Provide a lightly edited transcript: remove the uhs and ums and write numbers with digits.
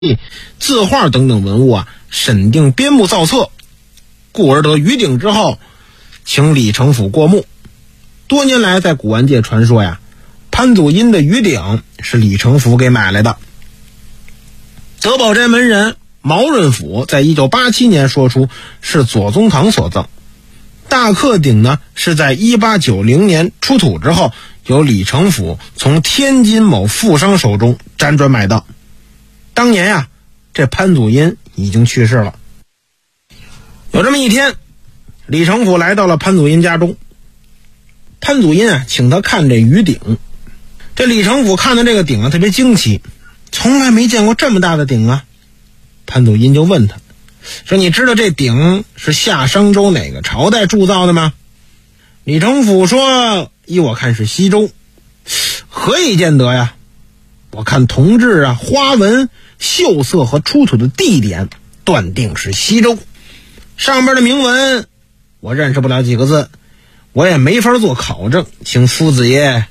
字画等等文物审定编目造册，故而得于鼎之后，请李成甫过目。多年来在古玩界传说潘祖荫的于鼎是李成甫给买来的。德宝斋门人毛润甫在1987年说出是左宗棠所赠。大克鼎呢是在1890年出土之后，由李成甫从天津某富商手中辗转买到。当年这潘祖荫已经去世了。有这么一天，李成甫来到了潘祖荫家中，潘祖荫请他看这于鼎。这李成甫看的这个鼎特别惊奇，从来没见过这么大的鼎潘祖荫就问他说：“你知道这鼎是夏商周哪个朝代铸造的吗？”李成甫说：“依我看是西周。”何以见得呀？我看铜制花纹、锈色和出土的地点，断定是西周。上边的铭文我认识不了几个字，我也没法做考证，请夫子爷